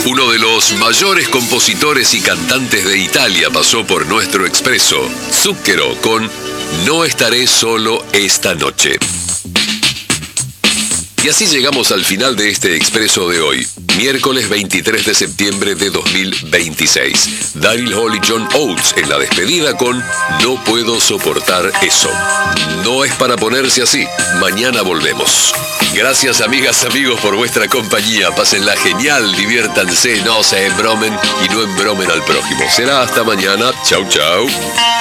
Uno de los mayores compositores y cantantes de Italia pasó por nuestro expreso, Zucchero, con No estaré solo esta noche. Y así llegamos al final de este expreso de hoy, miércoles 23 de septiembre de 2026. Daryl Hall y John Oates en la despedida con No puedo soportar eso. No es para ponerse así. Mañana volvemos. Gracias, amigas, amigos, por vuestra compañía. Pásenla genial, diviértanse, no se embromen y no embromen al prójimo. Será hasta mañana. Chau, chau.